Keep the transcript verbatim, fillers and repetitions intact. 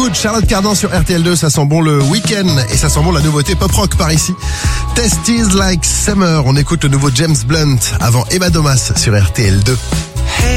Good, Charlotte Cardin sur R T L deux, ça sent bon le week-end et ça sent bon la nouveauté pop-rock par ici. Test is like summer, on écoute le nouveau James Blunt avant Emma Domas sur R T L deux.